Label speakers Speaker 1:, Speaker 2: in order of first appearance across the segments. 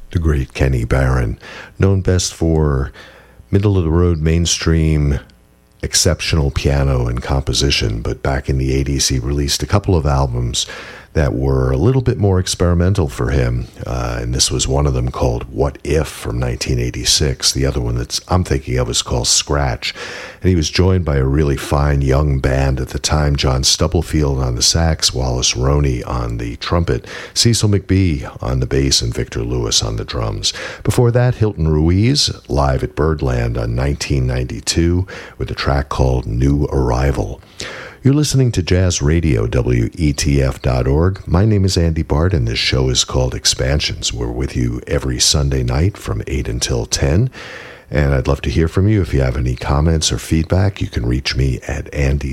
Speaker 1: The great Kenny Barron, known best for middle-of-the-road mainstream exceptional piano and composition, but back in the 80s he released a couple of albums that were a little bit more experimental for him, and this was one of them called What If from 1986. The other one that I'm thinking of is called Scratch, and he was joined by a really fine young band at the time, John Stubblefield on the sax, Wallace Roney on the trumpet, Cecil McBee on the bass, and Victor Lewis on the drums. Before that, Hilton Ruiz, live at Birdland on 1992 with a track called New Arrival. You're listening to Jazz Radio, WETF.org. My name is Andy Bart, and this show is called Expansions. We're with you every Sunday night from 8 until 10, and I'd love to hear from you. If you have any comments or feedback, you can reach me at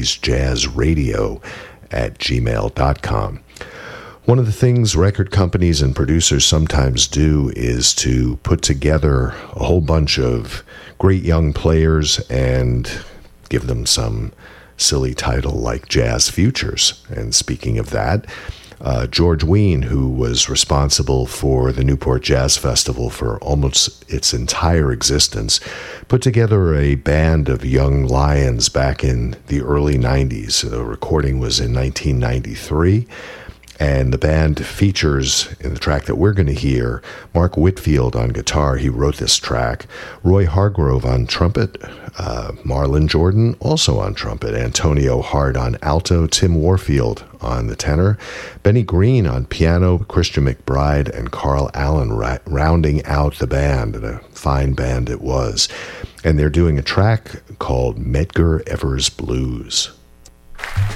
Speaker 1: andysjazzradio@gmail.com. One of the things record companies and producers sometimes do is to put together a whole bunch of great young players and give them some silly title like Jazz Futures. And speaking of that, George Wein, who was responsible for the Newport Jazz Festival for almost its entire existence, put together a band of young lions back in the early 90s. The recording was in 1993. And the band features, in the track that we're going to hear, Mark Whitfield on guitar. He wrote this track. Roy Hargrove on trumpet. Marlon Jordan also on trumpet. Antonio Hart on alto. Tim Warfield on the tenor. Benny Green on piano. Christian McBride and Carl Allen rounding out the band. And a fine band it was. And they're doing a track called Medgar Evers Blues.